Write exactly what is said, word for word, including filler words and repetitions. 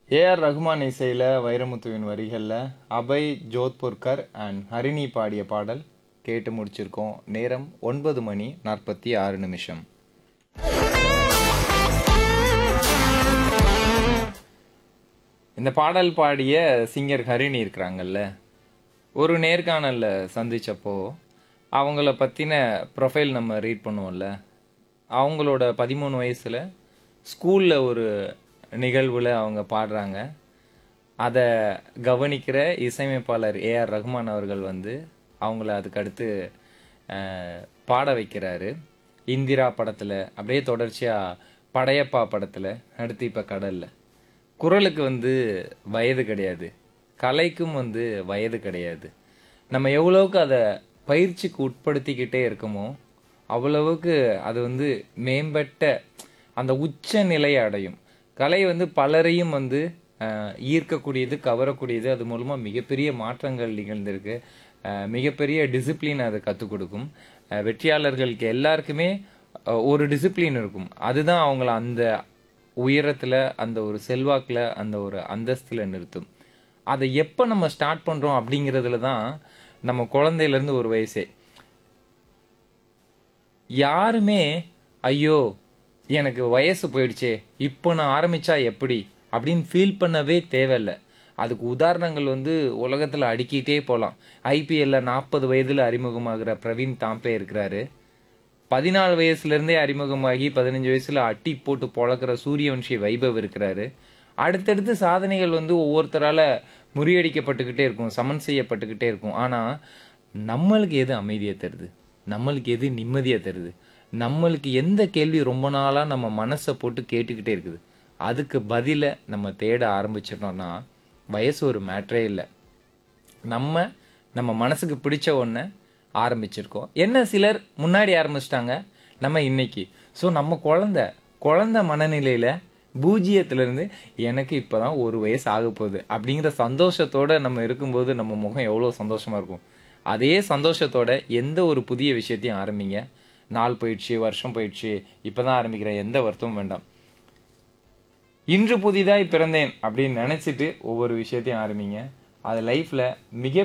AR Rahman இசையில் வைரமுத்துவின் வரிகளில் Abhay Jodhpurkar and Harini பாடிய பாடல் கேட்டு முடிச்சிருக்கோம். நேரம் ஒன்பது மணி நாற்பத்தி ஆறு நிமிஷம். இந்த பாடல் பாடிய சிங்கர் ஹரிணி இருக்கிறாங்கல்ல, ஒரு நேர்காணலில் சந்தித்தப்போ அவங்கள பற்றின ப்ரொஃபைல் நம்ம ரீட் பண்ணுவோம்ல, அவங்களோட பதிமூணு வயசில் ஸ்கூலில் ஒரு நிகழ்வில் அவங்க பாடுறாங்க. அதை கவனிக்கிற இசையமைப்பாளர் ஏஆர் ரகுமான் அவர்கள் வந்து அவங்கள அதுக்கடுத்து பாட வைக்கிறாரு. இந்திரா படத்தில், அப்படியே தொடர்ச்சியாக படையப்பா படத்தில், அடுத்து இப்போ கடலில். குரலுக்கு வந்து வயது கிடையாது, கலைக்கும் வந்து வயது கிடையாது. நம்ம எவ்வளவுக்கு அதை பயிற்சிக்கு உட்படுத்திக்கிட்டே இருக்கமோ அவ்வளவுக்கு அது வந்து மேம்பட்ட அந்த உச்ச நிலையை அடையும். கலை வந்து பலரையும் வந்து ஈர்க்கக்கூடியது, கவரக்கூடியது. அது மூலமாக மிகப்பெரிய மாற்றங்கள் நிகழ்ந்திருக்கு. மிகப்பெரிய டிசிப்ளின் அதை கற்றுக் கொடுக்கும். வெற்றியாளர்களுக்கு எல்லாருக்குமே ஒரு டிசிப்ளின் இருக்கும். அதுதான் அவங்கள அந்த உயரத்தில், அந்த ஒரு செல்வாக்கில், அந்த ஒரு அந்தஸ்தில் நிறுத்தும். அதை எப்போ நம்ம ஸ்டார்ட் பண்ணுறோம் அப்படிங்கிறதுல தான் நம்ம குழந்தையிலேருந்து ஒரு வயசே. யாருமே ஐயோ எனக்கு வயசு போயிடுச்சே, இப்போ நான் ஆரம்பித்தா எப்படி அப்படின்னு ஃபீல் பண்ணவே தேவையில்லை. அதுக்கு உதாரணங்கள் வந்து உலகத்தில் அடுக்கிட்டே போகலாம். ஐபிஎல்ல நாற்பது வயதில் அறிமுகமாகிற பிரவீன் தாம்பே இருக்கிறாரு. பதினாலு வயசுலேருந்தே அறிமுகமாகி பதினஞ்சு வயசில் அட்டி போட்டு பொழக்கிற சூரியவன்ஷி வைபவ் இருக்கிறாரு. அடுத்தடுத்து சாதனைகள் வந்து ஒவ்வொருத்தரால் முறியடிக்கப்பட்டுக்கிட்டே இருக்கும், சமன் செய்யப்பட்டுக்கிட்டே இருக்கும். ஆனால் நம்மளுக்கு எது அமைதியை தருது, நம்மளுக்கு எது நிம்மதியை தருது, நம்மளுக்கு எந்த கேள்வி ரொம்ப நாளாக நம்ம மனசை போட்டு கேட்டுக்கிட்டே இருக்குது, அதுக்கு பதிலை நம்ம தேட ஆரம்பிச்சிட்டோம்னா வயசு ஒரு மேட்ரே இல்லை. நம்ம நம்ம மனசுக்கு பிடிச்ச ஒன்றை ஆரம்பிச்சிருக்கோம். என்ன சிலர் முன்னாடி ஆரம்பிச்சிட்டாங்க, நம்ம இன்னைக்கு. ஸோ நம்ம குழந்த குழந்த மனநிலையில் பூஜ்ஜியத்திலேருந்து எனக்கு இப்போ தான் ஒரு வயசு ஆக போகுது அப்படிங்கிற சந்தோஷத்தோடு நம்ம இருக்கும்போது நம்ம முகம் எவ்வளோ சந்தோஷமாக இருக்கும். அதே சந்தோஷத்தோட எந்த ஒரு புதிய விஷயத்தையும் ஆரம்பிங்க. நாள் போயிடுச்சு, வருஷம் போயிடுச்சு, இப்போ தான் ஆரம்பிக்கிறேன், எந்த வருத்தமும் வேண்டாம். இன்று புதிதாய் பிறந்தேன் அப்படின்னு நினச்சிட்டு ஒவ்வொரு விஷயத்தையும் ஆரம்பிங்க. அது லைஃப்பில் மிக